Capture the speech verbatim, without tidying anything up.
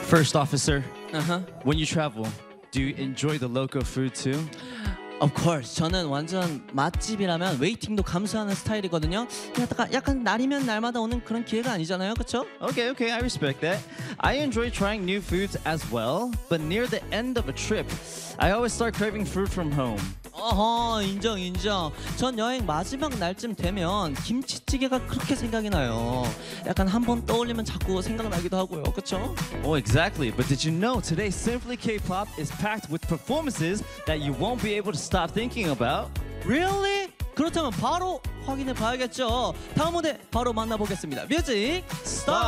First officer, Uh-huh. when you travel, do you enjoy the local food too? Of course. 저는 완전 맛집이라면 웨이팅도 감수하는 스타일이거든요. 약간, 약간 날이면 날마다 오는 그런 기회가 아니잖아요, 그렇죠? Okay, okay, I respect that. I enjoy trying new foods as well, but near the end of a trip, I always start craving food from home. 어허, 인정 인정. 전 여행 마지막 날쯤 되면 김치찌개가 그렇게 생각이 나요. 약간 한 번 떠올리면 자꾸 생각나기도 하고요, 그렇죠? Oh, exactly. But did you know today Simply K-pop is packed with performances that you won't be able to stop thinking about? Really? 그렇다면 바로 확인해 봐야겠죠. 다음 무대 바로 만나보겠습니다. 뮤직 스타트!